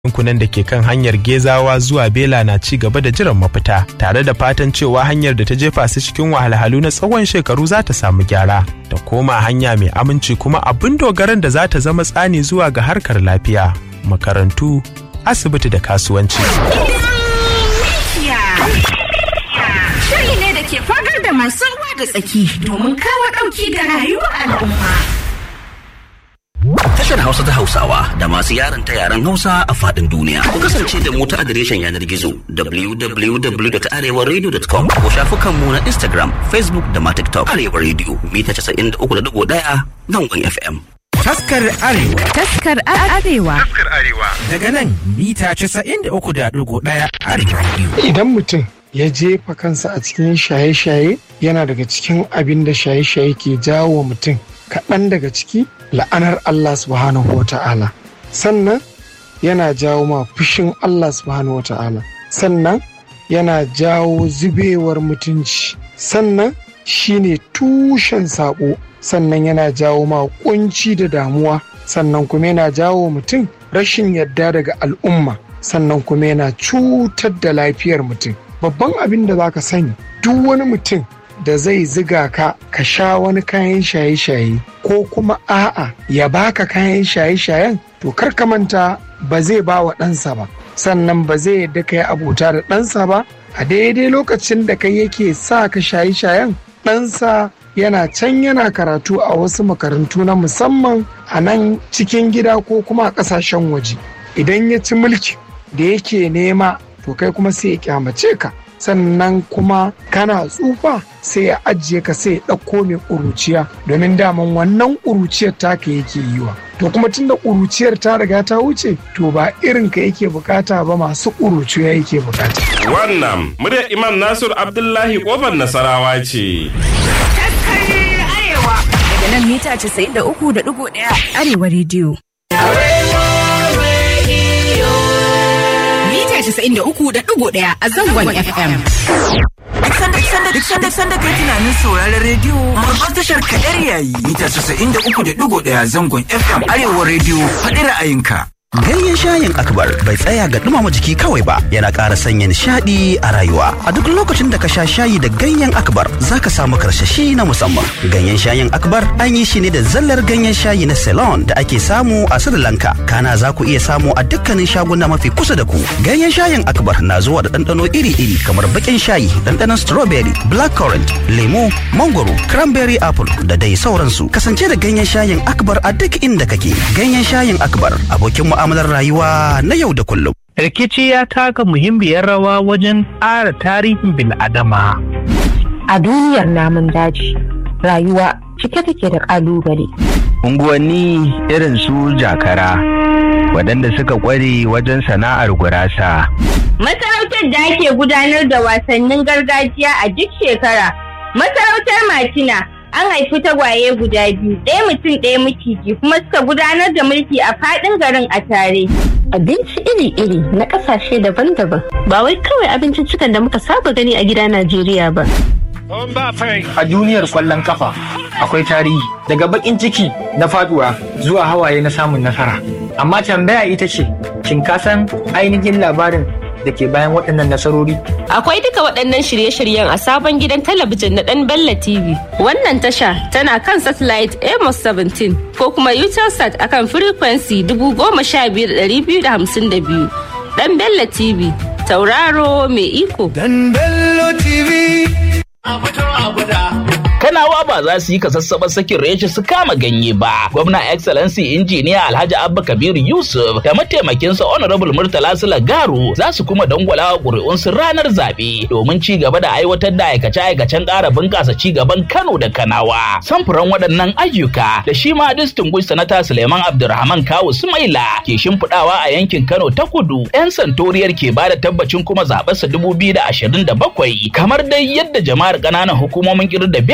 yankunan da ke kan hanyar Gezawa zuwa Bela na ci gaba da jiran mafita, tare da fatan cewa hanyar da ta jefa su cikin wahalhalu na tsawon shekaru za ta samu gyara, ta koma hanya mai aminci kuma abin dogaran da za ta zama tsani zuwa ga harkar lafiya, makarantu, asibiti da kasuwanci. Shiri ne da ke fagar da masu ruwa da tsaki domin kawo ɗauki ga rayuwar al'umma. Tashar Hausa ta Hausawa da masu yaranta yaren Hausa a faɗin duniya. Ku kasance da mu ta adireshin yanar gizo www.arewaradio.com ko shafukanmu na Instagram, Facebook da ma TikTok. Arewa Radio mita 93.1 zangon FM. Taskar Arewa. Taskar Arewa. Taskar Arewa. Daga nan mita 93.1 Arewa Radio. Idan mutum ya jefa kansa a cikin shaye-shaye, yana daga cikin abin da shaye-shaye ke jawo wa mutum. Kaɗan daga ciki la'anar Allah subhanahu wa ta'ala, sannan yana jawo ma fushin Allah subhanahu wa ta'ala, sannan yana jawo zubewar mutunci, sannan shine tushen saƙo, sannan yana jawo ma kunci da damuwa, sannan kuma yana jawo mutum rashin yadda daga al'umma, sannan kuma yana cutar da lafiyar mutum. Babban abin da za ka sani, duk wani mutum da zai ziga ka ka sha wani kayan shaye-shaye ko kuma a'a ya baka kayan shaye-shayen, to kar ka manta ba zai ba wa ɗansa ba, sannan ba zai yadda ka yi abota da ɗansa ba. A daidai lokacin da kai yake sa ka shaye-shayen, ɗansa yana can yana karatu a wasu makarantu na musamman a nan cikin gida ko kuma a ƙasashen waje. Idan ya ci mulki da yake nema, to kai kuma sai ya kyamace ka, sannan kuma kana tsufa sai ya ajiye ka, sai ya ɗauko mai ƙuruciya, domin daman wannan ƙuruciyar taka yake yi wa. To kuma tunda ƙuruciyar ta riga ta wuce, to ba irin ka yake bukata ba, masu ƙuruciya yake bukata. Wannan muryar Imam Nasir Abdullahi Kofar Nasarawa ce. Arewa daga nan mita 93.1 Arewa Radio. 93.1 a zangon FM. Duk sanda kai tunanin sauraron rediyo, babbar tashar kaɗar yayi mita 93.1 zangon FM Arewa Radio, faɗi ra'ayinka. Ganyen shayin Akbar bai tsaya ga dumama jiki kawai ba, yana ƙara sanya nishaɗi a rayuwa. A duk lokacin da ka sha shayi da ganyen Akbar, za ka samu karsashi na musamman. Ganyen shayin Akbar an yi shi ne da zallar ganyen shayi na Ceylon da ake samu a Sri Lanka. Kana za ku iya samu a dukkanin shaguna mafi kusa da ku. Ganyen shayin Akbar na zuwa da ɗanɗano iri-iri kamar baƙin shayi, ɗanɗanon strawberry, blackcurrant, lemo, mangoro, cranberry apple da dai sauransu. Kasance da ganyen shayin Akbar a duk inda kake. Ganyen shayin Akbar abokin mu'amalar rayuwa na yau da kullum. Rikici ya taka muhimmiyar rawa wajen ƙara tarihin bil'adama. A duniyar namun daji, rayuwa cike take da ƙalubale. Unguwanni irin su Jakara, waɗanda suka ƙware wajen sana'ar gurasa. Masarautar da ake gudanar da wasannin gargajiya a duk shekara. Masarautar Matina an haifi tagwaye guda biyu, ɗaya mutum ɗaya maciji, kuma suka gudanar da mulki a faɗin garin a tare. Abinci iri-iri na ƙasashe daban-daban, ba wai kawai abinciccikan da muka saba gani a gida Najeriya ba. A duniyar kwallon kafa akwai tarihi, daga bakin ciki na faduwa zuwa hawaye na samun nasara. Amma tambaya ita ce, shin ka san ainihin labarin da ke bayan waɗannan nasarori? Akwai duka waɗannan shirye-shiryen a sabon gidan talabijin na ɗan Bella TV. Wannan tasha tana kan satellite Amos 17 ko kuma Utelsat akan frequency 15252. Ɗan Bella TV, tauraro mai iko. Dan Bello TV. Kanawa ba za su yi kasassaɓar sakin reshe su kama ganye ba. Gwamna Excellency Injiniya Alhaji Abba Kabir Yusuf da mataimakinsa Honorable Murtala Garu za su kuma dangwala ƙuri'unsu ranar zaɓe domin ci gaba da aiwatar da aikace-aikacen ƙara bunƙasa ci gaban Kano da Kanawa. Samfuran waɗannan ayyuka da shi ma Distinguished Sanata Suleiman Abdulrahman Kawu Sumaila ke shimfiɗawa a yankin Kano ta Kudu. 'Yan santoriyar ke ba da tabbacin kuma zaɓarsa 2027 kamar dai yadda jama'ar ƙananan hukumomin ƙirar da